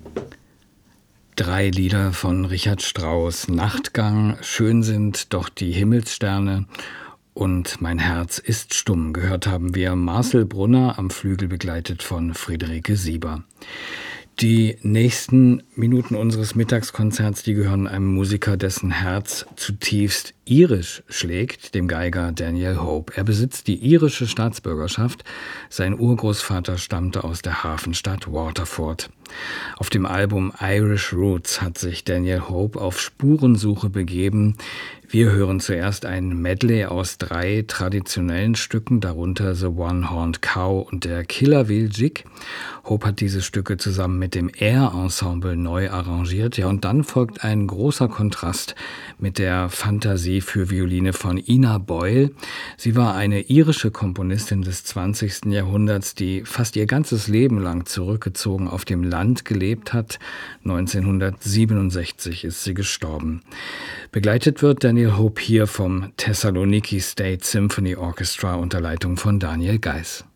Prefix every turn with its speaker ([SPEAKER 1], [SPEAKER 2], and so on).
[SPEAKER 1] Drei Lieder von Richard Strauss: Nachtgang, Schön sind doch die Himmelssterne und Mein Herz ist stumm. Gehört haben wir Marcel Brunner am Flügel, begleitet von Friederike Sieber. Die nächsten Minuten unseres Mittagskonzerts, die gehören einem Musiker, dessen Herz zutiefst irisch schlägt, dem Geiger Daniel Hope. Er besitzt die irische Staatsbürgerschaft. Sein Urgroßvater stammte aus der Hafenstadt Waterford. Auf dem Album Irish Roots hat sich Daniel Hope auf Spurensuche begeben. Wir hören zuerst ein Medley aus 3 traditionellen Stücken, darunter The One-Horned Cow und der Killer Will Jig. Hope hat diese Stücke zusammen mit dem Air Ensemble neu arrangiert. Ja, und dann folgt ein großer Kontrast mit der Fantasie für Violine von Ina Boyle. Sie war eine irische Komponistin des 20. Jahrhunderts, die fast ihr ganzes Leben lang zurückgezogen auf dem Land gelebt hat. 1967 ist sie gestorben. Begleitet wird Daniel Hope hier vom Thessaloniki State Symphony Orchestra unter Leitung von Daniel Geiss.